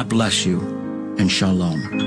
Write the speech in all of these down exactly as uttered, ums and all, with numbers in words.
God bless you, and shalom.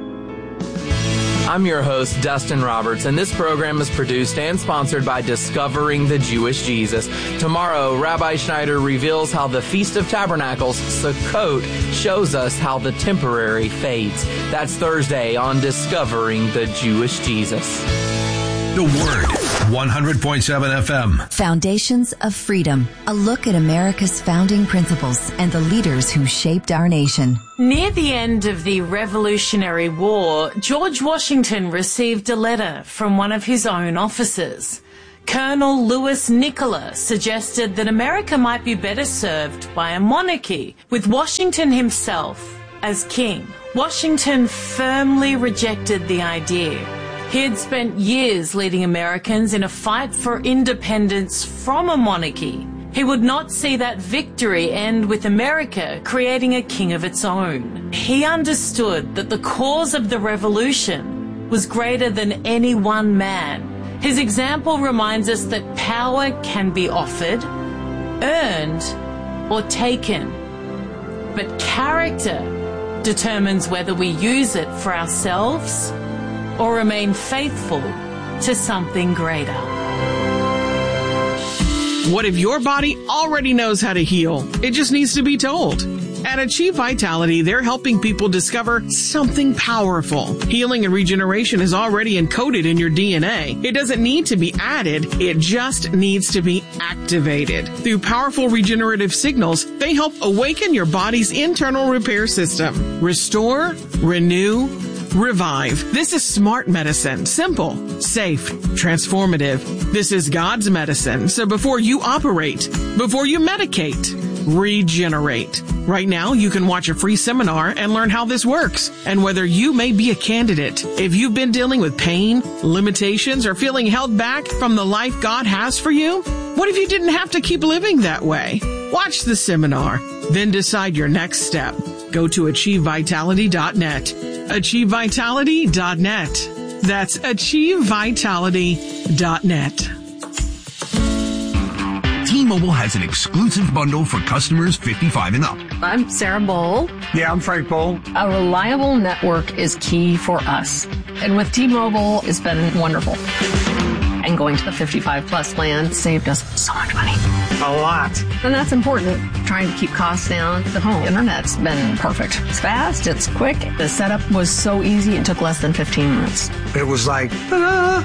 I'm your host, Dustin Roberts, and this program is produced and sponsored by Discovering the Jewish Jesus. Tomorrow, Rabbi Schneider reveals how the Feast of Tabernacles, Sukkot, shows us how the temporary fades. That's Thursday on Discovering the Jewish Jesus. The Word, one hundred point seven F M. Foundations of Freedom, a look at America's founding principles and the leaders who shaped our nation. Near the end of the Revolutionary War, George Washington received a letter from one of his own officers. Colonel Louis Nicola suggested that America might be better served by a monarchy, with Washington himself as king. Washington firmly rejected the idea. He had spent years leading Americans in a fight for independence from a monarchy. He would not see that victory end with America creating a king of its own. He understood that the cause of the revolution was greater than any one man. His example reminds us that power can be offered, earned, or taken. But character determines whether we use it for ourselves or remain faithful to something greater. What if your body already knows how to heal? It just needs to be told. At Achieve Vitality, they're helping people discover something powerful. Healing and regeneration is already encoded in your D N A. It doesn't need to be added. It just needs to be activated. Through powerful regenerative signals, they help awaken your body's internal repair system. Restore, renew, revive. This is smart medicine. Simple, safe, transformative. This is God's medicine. So before you operate, before you medicate, regenerate. Right now, you can watch a free seminar and learn how this works and whether you may be a candidate. If you've been dealing with pain, limitations, or feeling held back from the life God has for you, what if you didn't have to keep living that way? Watch the seminar, then decide your next step. Go to achieve vitality dot net. achieve vitality dot net. That's achieve vitality dot net. T-Mobile has an exclusive bundle for customers fifty-five and up. I'm Sarah Bowl. Yeah, I'm Frank Bowl. A reliable network is key for us. And with T-Mobile, it's been wonderful. And going to the fifty-five plus plan saved us so much money. A lot. And that's important. Trying to keep costs down. The home internet's been perfect. It's fast. It's quick. The setup was so easy. It took less than fifteen minutes. It was like, ah.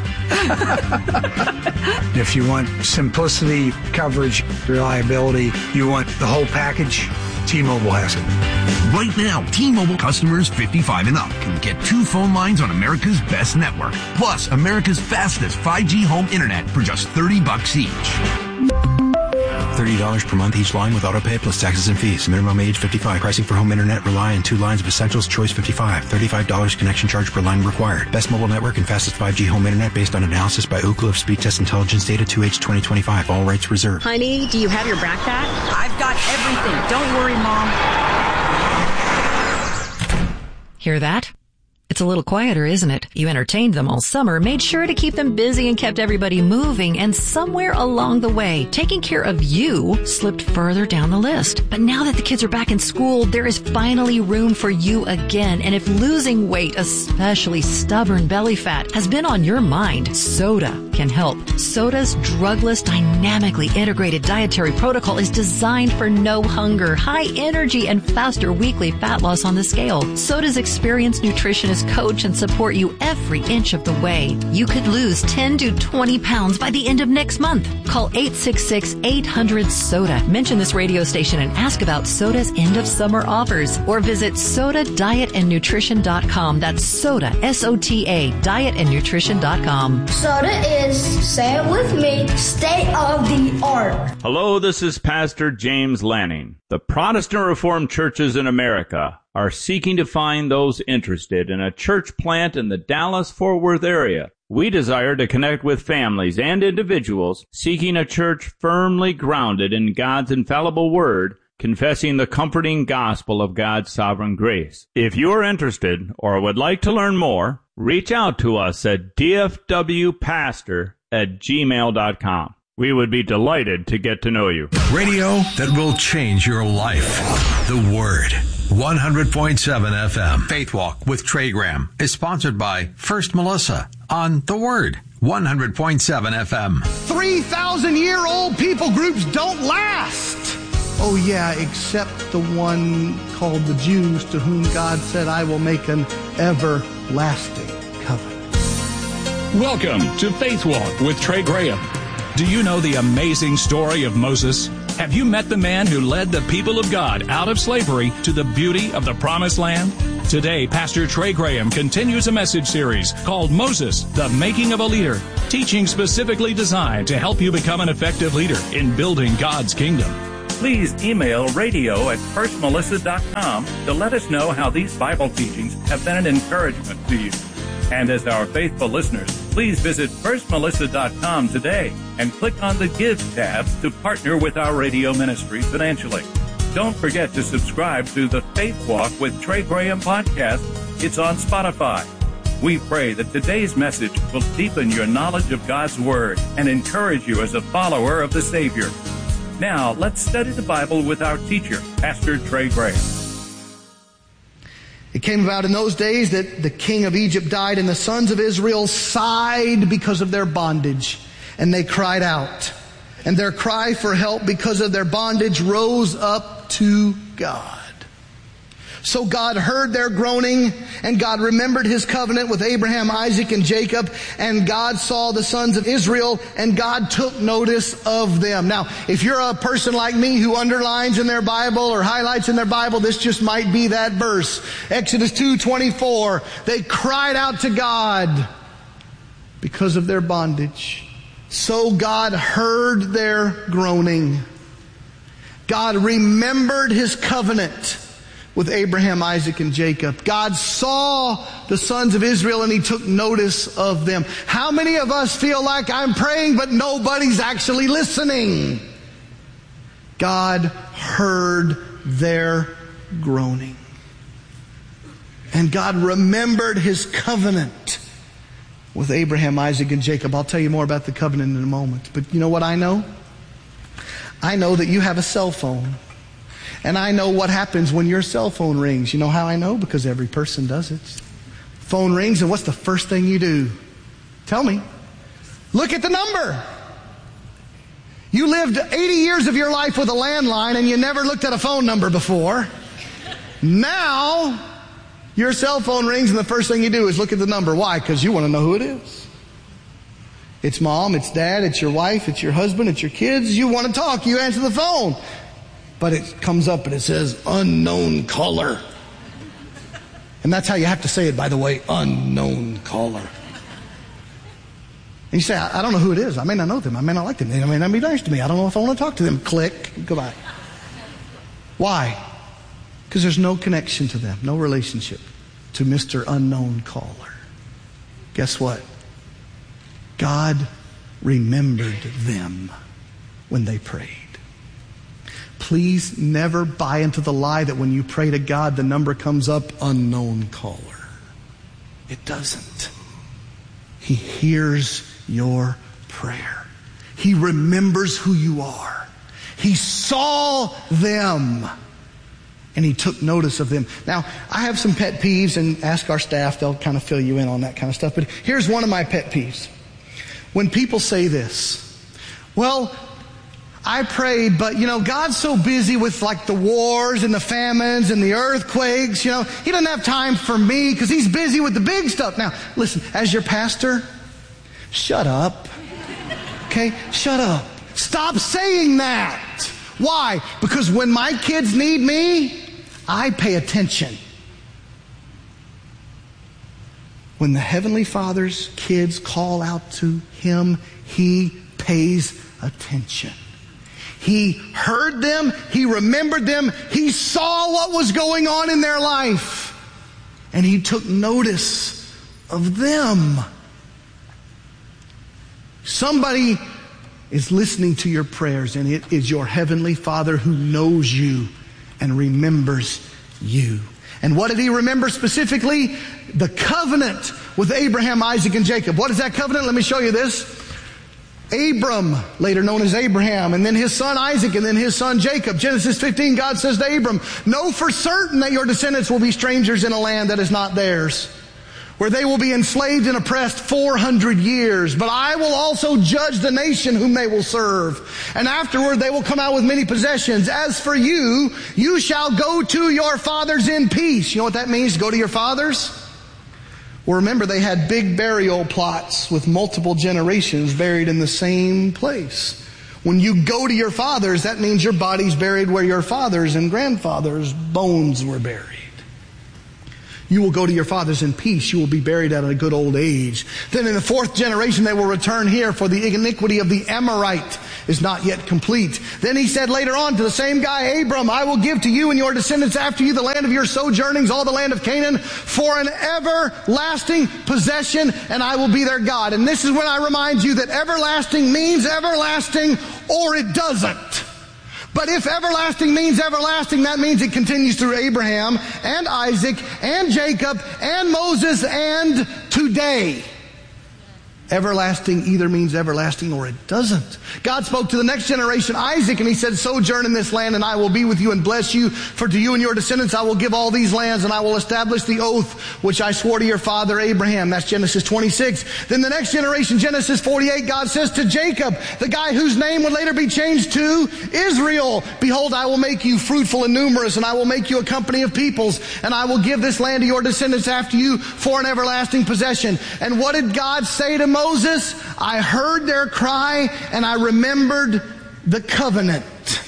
If you want simplicity, coverage, reliability, you want the whole package, T-Mobile has it. Right now, T-Mobile customers fifty-five and up can get two phone lines on America's best network, plus America's fastest five G home internet for just thirty bucks each. thirty dollars per month each line with autopay plus taxes and fees. Minimum age fifty-five. Pricing for home internet rely on two lines of Essentials Choice fifty-five. thirty-five dollars connection charge per line required. Best mobile network and fastest five G home internet based on analysis by Ookla of Speed Test Intelligence Data two H twenty twenty-five. All rights reserved. Honey, do you have your backpack? I've got everything. Don't worry, Mom. Hear that? It's a little quieter, isn't it? You entertained them all summer, made sure to keep them busy and kept everybody moving, and somewhere along the way, taking care of you slipped further down the list. But now that the kids are back in school, there is finally room for you again. And if losing weight, especially stubborn belly fat, has been on your mind, Soda can help. Soda's drugless, dynamically integrated dietary protocol is designed for no hunger, high energy, and faster weekly fat loss on the scale. Soda's experienced nutritionist coach and support you every inch of the way. You could lose ten to twenty pounds by the end of next month. Call eight six six, eight hundred, SODA. Mention this radio station and ask about Soda's end of summer offers, or visit soda diet and nutrition dot com. That's Soda, S O T A, diet and nutrition dot com. Soda is, say it with me, state of the art. Hello, this is Pastor James Lanning. The Protestant Reformed churches in America are seeking to find those interested in a church plant in the Dallas-Fort Worth area. We desire to connect with families and individuals seeking a church firmly grounded in God's infallible word, confessing the comforting gospel of God's sovereign grace. If you are interested or would like to learn more, reach out to us at d f w pastor at gmail dot com. We would be delighted to get to know you. Radio that will change your life. The Word. one hundred point seven F M. Faith Walk with Trey Graham is sponsored by First Melissa on The Word. one hundred point seven F M. three thousand year old people groups don't last. Oh yeah, except the one called the Jews, to whom God said, I will make an everlasting covenant. Welcome to Faith Walk with Trey Graham. Do you know the amazing story of Moses? Have you met the man who led the people of God out of slavery to the beauty of the Promised Land? Today, Pastor Trey Graham continues a message series called Moses, the Making of a Leader, teaching specifically designed to help you become an effective leader in building God's kingdom. Please email radio at first melissa dot com to let us know how these Bible teachings have been an encouragement to you. And as our faithful listeners, please visit first melissa dot com today and click on the Give tab to partner with our radio ministry financially. Don't forget to subscribe to the Faith Walk with Trey Graham podcast. It's on Spotify. We pray that today's message will deepen your knowledge of God's Word and encourage you as a follower of the Savior. Now, let's study the Bible with our teacher, Pastor Trey Graham. It came about in those days that the king of Egypt died, and the sons of Israel sighed because of their bondage, and they cried out. And their cry for help because of their bondage rose up to God. So God heard their groaning, and God remembered His covenant with Abraham, Isaac, and Jacob, and God saw the sons of Israel, and God took notice of them. Now, if you're a person like me who underlines in their Bible or highlights in their Bible, this just might be that verse. Exodus two twenty-four, they cried out to God because of their bondage. So God heard their groaning. God remembered His covenant with Abraham, Isaac, and Jacob. God saw the sons of Israel, and He took notice of them. How many of us feel like I'm praying but nobody's actually listening? God heard their groaning. And God remembered His covenant with Abraham, Isaac, and Jacob. I'll tell you more about the covenant in a moment. But you know what I know? I know that you have a cell phone. And I know what happens when your cell phone rings. You know how I know? Because every person does it. Phone rings, and what's the first thing you do? Tell me. Look at the number. You lived eighty years of your life with a landline, and you never looked at a phone number before. Now, your cell phone rings, and the first thing you do is look at the number. Why? Because you want to know who it is. It's mom, it's dad, it's your wife, it's your husband, it's your kids. You want to talk. You answer the phone. But it comes up and it says, unknown caller. And that's how you have to say it, by the way, unknown caller. And you say, I, I don't know who it is. I may not know them. I may not like them. They may not be nice to me. I don't know if I want to talk to them. Click. Goodbye. Why? Because there's no connection to them, no relationship to Mister Unknown Caller. Guess what? God remembered them when they prayed. Please never buy into the lie that when you pray to God, the number comes up, unknown caller. It doesn't. He hears your prayer. He remembers who you are. He saw them, and He took notice of them. Now, I have some pet peeves, and ask our staff. They'll kind of fill you in on that kind of stuff. But here's one of my pet peeves. When people say this, well, I prayed, but, you know, God's so busy with, like, the wars and the famines and the earthquakes, you know, He doesn't have time for me because He's busy with the big stuff. Now, listen, as your pastor, shut up. Okay? Shut up. Stop saying that. Why? Because when my kids need me, I pay attention. When the Heavenly Father's kids call out to Him, He pays attention. He heard them. He remembered them. He saw what was going on in their life. And He took notice of them. Somebody is listening to your prayers, and it is your Heavenly Father who knows you and remembers you. And what did He remember specifically? The covenant with Abraham, Isaac, and Jacob. What is that covenant? Let me show you this. Abram, later known as Abraham, and then his son Isaac, and then his son Jacob. Genesis fifteen, God says to Abram, know for certain that your descendants will be strangers in a land that is not theirs, where they will be enslaved and oppressed four hundred years. But I will also judge the nation whom they will serve. And afterward they will come out with many possessions. As for you, you shall go to your fathers in peace. You know what that means, go to your fathers? Well, remember, they had big burial plots with multiple generations buried in the same place. When you go to your fathers, that means your body's buried where your fathers and grandfathers' bones were buried. You will go to your fathers in peace. You will be buried at a good old age. Then in the fourth generation they will return here, for the iniquity of the Amorite is not yet complete. Then he said later on to the same guy, Abram, I will give to you and your descendants after you the land of your sojournings, all the land of Canaan, for an everlasting possession, and I will be their God. And this is when I remind you that everlasting means everlasting, or it doesn't. But if everlasting means everlasting, that means it continues through Abraham and Isaac and Jacob and Moses and today. Everlasting either means everlasting or it doesn't. God spoke to the next generation, Isaac, and he said, sojourn in this land and I will be with you and bless you. For to you and your descendants I will give all these lands, and I will establish the oath which I swore to your father Abraham. That's Genesis twenty-six. Then the next generation, Genesis forty-eight, God says to Jacob, the guy whose name would later be changed to Israel, behold, I will make you fruitful and numerous, and I will make you a company of peoples, and I will give this land to your descendants after you for an everlasting possession. And what did God say to Moses? I heard their cry and I remembered the covenant.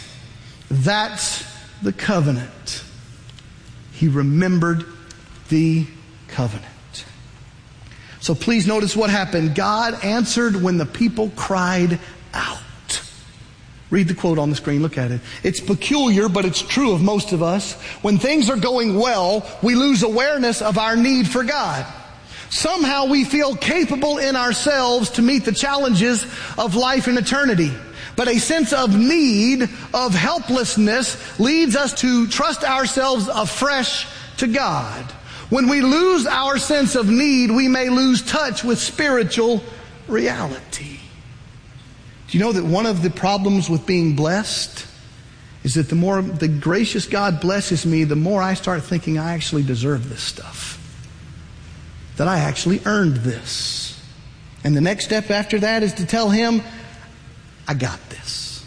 That's the covenant. He remembered the covenant. So please notice what happened. God answered when the people cried out. Read the quote on the screen. Look at it. It's peculiar, but it's true of most of us. When things are going well, we lose awareness of our need for God. Somehow we feel capable in ourselves to meet the challenges of life and eternity. But a sense of need, of helplessness, leads us to trust ourselves afresh to God. When we lose our sense of need, we may lose touch with spiritual reality. Do you know that one of the problems with being blessed is that the more the gracious God blesses me, the more I start thinking I actually deserve this stuff. That I actually earned this. And the next step after that is to tell Him, I got this.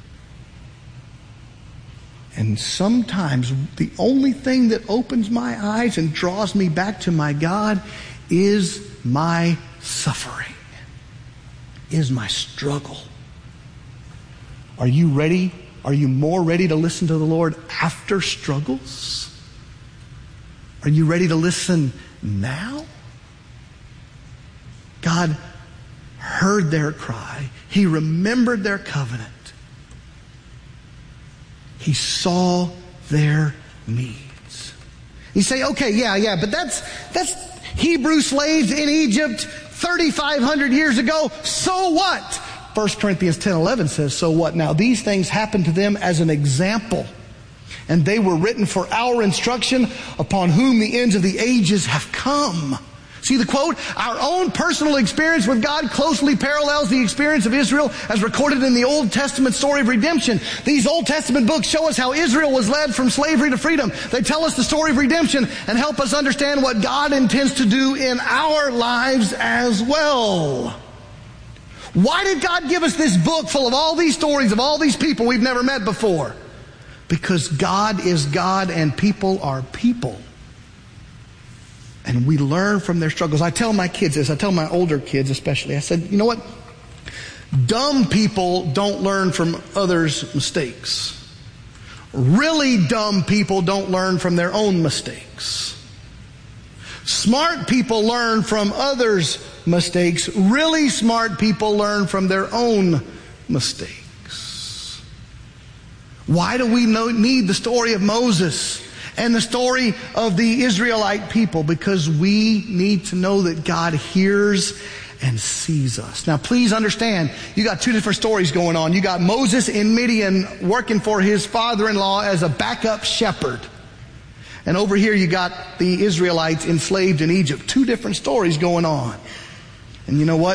And sometimes the only thing that opens my eyes and draws me back to my God is my suffering, is my struggle. Are you ready? Are you more ready to listen to the Lord after struggles? Are you ready to listen now? God heard their cry. He remembered their covenant. He saw their needs. You say, okay, yeah, yeah, but that's that's Hebrew slaves in Egypt thirty-five hundred years ago. So what? First Corinthians ten eleven says, so what? Now these things happened to them as an example, and they were written for our instruction, upon whom the ends of the ages have come. See the quote? Our own personal experience with God closely parallels the experience of Israel as recorded in the Old Testament story of redemption. These Old Testament books show us how Israel was led from slavery to freedom. They tell us the story of redemption and help us understand what God intends to do in our lives as well. Why did God give us this book full of all these stories of all these people we've never met before? Because God is God and people are people. And we learn from their struggles. I tell my kids this. I tell my older kids especially. I said, you know what? Dumb people don't learn from others' mistakes. Really dumb people don't learn from their own mistakes. Smart people learn from others' mistakes. Really smart people learn from their own mistakes. Why do we know, need the story of Moses and the story of the Israelite people? Because we need to know that God hears and sees us. Now please understand, you got two different stories going on. You got Moses in Midian working for his father-in-law as a backup shepherd. And over here you got the Israelites enslaved in Egypt. Two different stories going on. And you know what?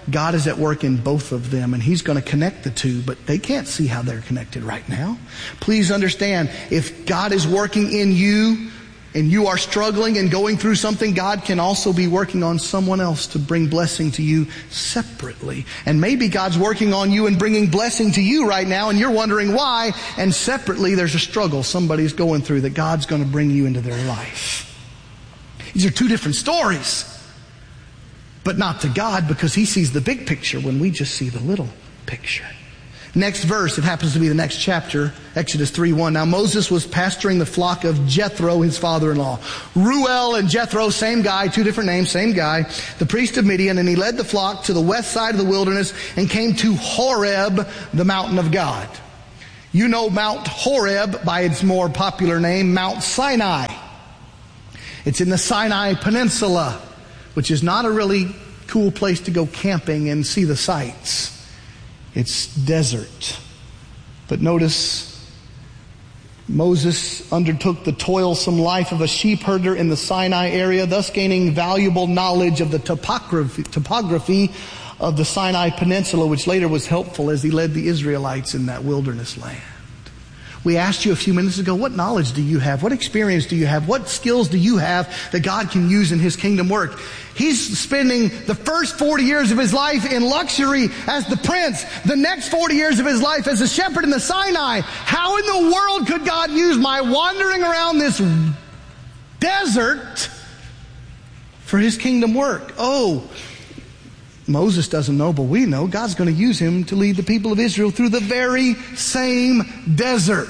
God is at work in both of them, and He's going to connect the two, but they can't see how they're connected right now. Please understand, if God is working in you, and you are struggling and going through something, God can also be working on someone else to bring blessing to you separately. And maybe God's working on you and bringing blessing to you right now, and you're wondering why, and separately there's a struggle somebody's going through that God's going to bring you into their life. These are two different stories, but not to God, because He sees the big picture when we just see the little picture. Next verse, it happens to be the next chapter, Exodus three one. Now Moses was pasturing the flock of Jethro, his father-in-law. Reuel and Jethro, same guy, two different names, same guy, the priest of Midian, and he led the flock to the west side of the wilderness and came to Horeb, the mountain of God. You know Mount Horeb by its more popular name, Mount Sinai. It's in the Sinai Peninsula, which is not a really cool place to go camping and see the sights. It's desert. But notice, Moses undertook the toilsome life of a sheep herder in the Sinai area, thus gaining valuable knowledge of the topography, topography of the Sinai Peninsula, which later was helpful as he led the Israelites in that wilderness land. We asked you a few minutes ago, what knowledge do you have? What experience do you have? What skills do you have that God can use in His kingdom work? He's spending the first forty years of his life in luxury as the prince, the next forty years of his life as a shepherd in the Sinai. How in the world could God use my wandering around this desert for His kingdom work? Oh, Moses doesn't know, but we know God's going to use him to lead the people of Israel through the very same desert.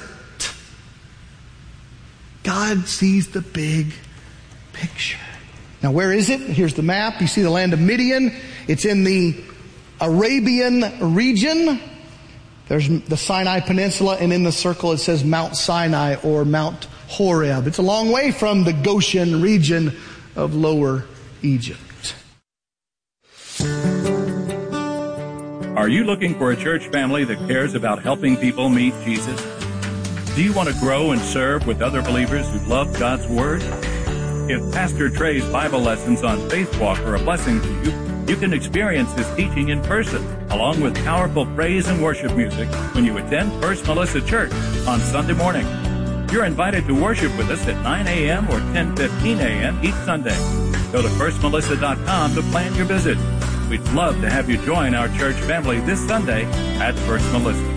God sees the big picture. Now, where is it? Here's the map. You see the land of Midian. It's in the Arabian region. There's the Sinai Peninsula, and in the circle it says Mount Sinai or Mount Horeb. It's a long way from the Goshen region of Lower Egypt. Are you looking for a church family that cares about helping people meet Jesus? Do you want to grow and serve with other believers who love God's Word? If Pastor Trey's Bible lessons on Faith Walk are a blessing to you, you can experience his teaching in person, along with powerful praise and worship music when you attend First Melissa Church on Sunday morning. You're invited to worship with us at nine a.m. or ten fifteen a.m. each Sunday. Go to first melissa dot com to plan your visit. We'd love to have you join our church family this Sunday at First Melissa.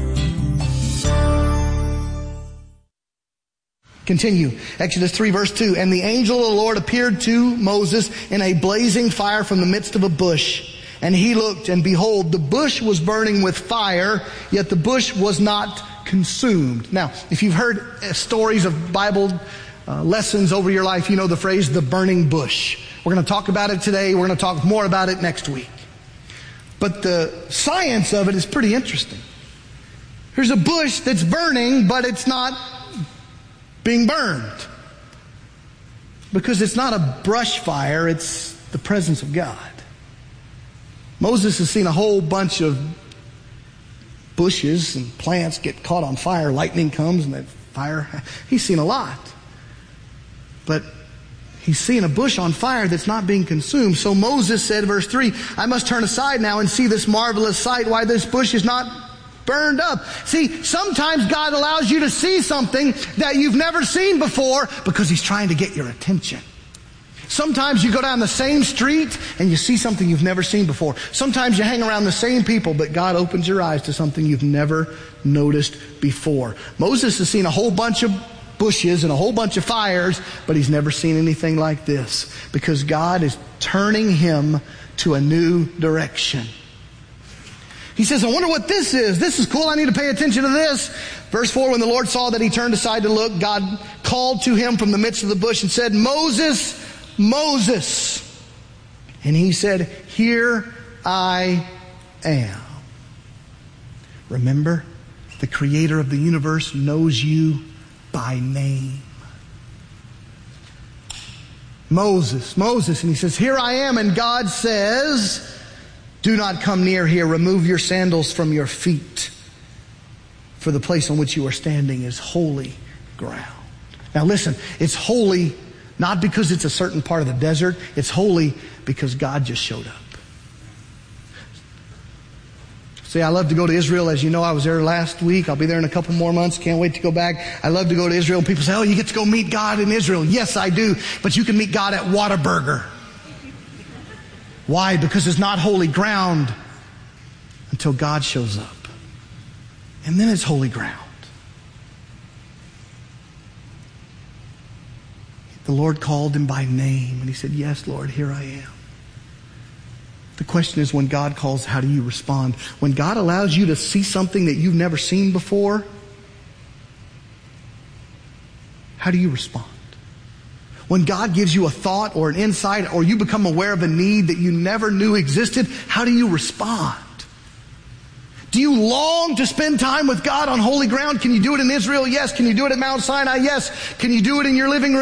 Continue. Exodus three verse two. And the angel of the Lord appeared to Moses in a blazing fire from the midst of a bush. And he looked, and behold, the bush was burning with fire, yet the bush was not consumed. Now, if you've heard stories of Bible uh, lessons over your life, you know the phrase, the burning bush. We're going to talk about it today. We're going to talk more about it next week. But the science of it is pretty interesting. There's a bush that's burning, but it's not being burned. Because it's not a brush fire, it's the presence of God. Moses has seen a whole bunch of bushes and plants get caught on fire. Lightning comes and that fire. He's seen a lot. But he's seen a bush on fire that's not being consumed. So Moses said, verse three, I must turn aside now and see this marvelous sight, why this bush is not burned up. See, sometimes God allows you to see something that you've never seen before because He's trying to get your attention. Sometimes you go down the same street and you see something you've never seen before. Sometimes you hang around the same people, but God opens your eyes to something you've never noticed before. Moses has seen a whole bunch of bushes and a whole bunch of fires, but he's never seen anything like this because God is turning him to a new direction. He says, I wonder what this is. This is cool. I need to pay attention to this. Verse four, when the Lord saw that he turned aside to look, God called to him from the midst of the bush and said, Moses, Moses. And he said, here I am. Remember, the creator of the universe knows you by name. Moses, Moses. And he says, here I am. And God says, do not come near here. Remove your sandals from your feet. For the place on which you are standing is holy ground. Now listen, it's holy not because it's a certain part of the desert. It's holy because God just showed up. See, I love to go to Israel. As you know, I was there last week. I'll be there in a couple more months. Can't wait to go back. I love to go to Israel. People say, oh, you get to go meet God in Israel. Yes, I do. But you can meet God at Whataburger. Why? Because it's not holy ground until God shows up. And then it's holy ground. The Lord called him by name. And he said, yes, Lord, here I am. The question is, when God calls, how do you respond? When God allows you to see something that you've never seen before, how do you respond? When God gives you a thought or an insight, or you become aware of a need that you never knew existed, how do you respond? Do you long to spend time with God on holy ground? Can you do it in Israel? Yes. Can you do it at Mount Sinai? Yes. Can you do it in your living room?